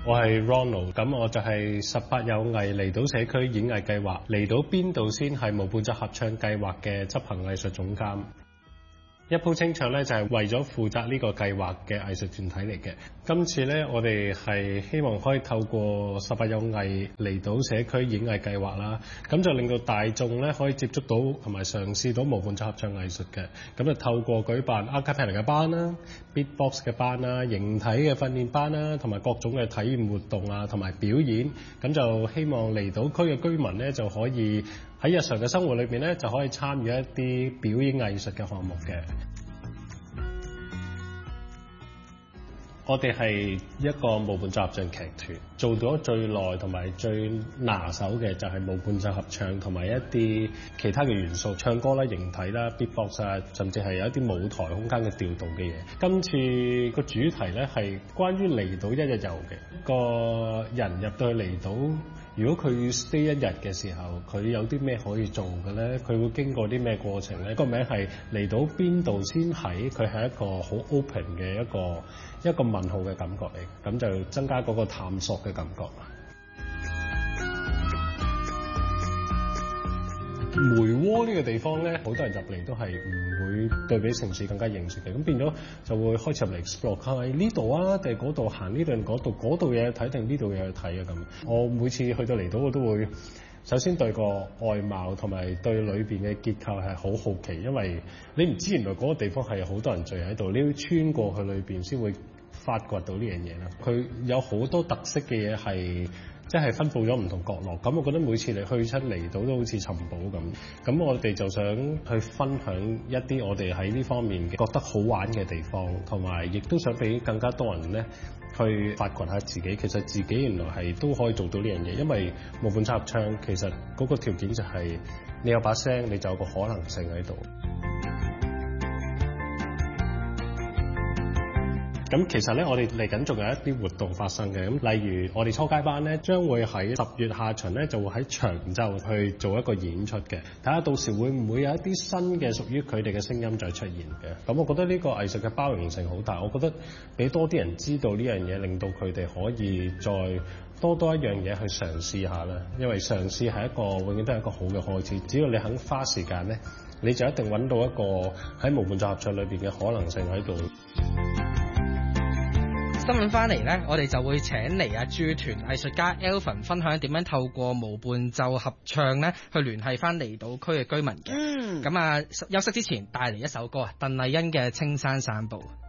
我係 Ronald， 咁我就係18有藝離島社區演藝計劃離島邊度先係無伴奏合唱計劃嘅執行藝術總監。一鋪清唱咧就係為咗負責呢個計劃嘅藝術團體嚟嘅。今次咧我哋係希望可以透過18有藝離島社區演藝計劃啦，咁就令到大眾咧可以接觸到同埋嘗試到無伴奏合唱藝術嘅。咁就透過舉辦 a cappella 嘅班啦、beatbox 嘅班啦、形體嘅訓練班啦，同埋各種嘅體驗活動啊，同埋表演。咁就希望離島區嘅居民咧就可以喺日常嘅生活裏邊咧就可以參與一啲表演藝術嘅項目嘅。我哋係一個無伴奏合唱劇團，做咗最耐同埋最拿手嘅就係無伴奏合唱同埋一啲其他嘅元素，唱歌啦、形體啦、beatbox 啊，甚至係有一啲舞台空間嘅調動嘅嘢。今次個主題咧係關於離島一日遊嘅，個人入到去離島，如果佢 stay 一日嘅時候，佢有啲咩可以做嘅咧？佢會經過啲咩過程咧？個名係離島邊度先喺，佢係一個好 open 嘅一個問號嘅感覺嚟，咁就增加嗰個探索嘅感覺。梅窩呢個地方咧，好多人入嚟都係唔會對比城市更加認識嘅，咁變咗就會開始入嚟 explore， 喺呢度啊，定係嗰度行呢度定嗰度，嗰度嘢去睇定呢度嘢去睇啊咁。我每次去到離島，我都會首先對個外貌同埋對裏邊嘅結構係好好奇，因為你唔知原來嗰個地方係好多人聚喺度，你要穿過去裏邊先會發掘到呢樣嘢啦。佢有好多特色嘅嘢係即係分佈咗唔同角落，咁我覺得每次你去親離島都好似尋寶咁。咁我哋就想去分享一啲我哋喺呢方面覺得好玩嘅地方，同埋亦都想俾更加多人咧去發掘下自己。其實自己原來係都可以做到呢樣嘢，因為無伴奏合唱其實嗰個條件就係你有把聲，你就有個可能性喺度。咁其實咧，我哋嚟緊仲有一啲活動發生嘅。咁例如我哋初階班咧，將會喺10月下旬咧，就會喺長洲去做一個演出嘅。睇下到時會唔會有一啲新嘅屬於佢哋嘅聲音再出現嘅。咁我覺得呢個藝術嘅包容性好大。我覺得俾多啲人知道呢樣嘢，令到佢哋可以再多一樣嘢去嘗試下啦。因為嘗試係一個永遠都係一個好嘅開始。只要你肯花時間咧，你就一定揾到一個喺無伴奏合唱裏邊嘅可能性喺度。 新聞翻嚟呢，我哋就會請嚟駐團藝術家 Alvin 分享點樣透過無伴奏合唱呢去聯繫翻離島區嘅居民嘅。咁休息之前帶嚟一首歌啊，鄧麗欣嘅《青山散步》。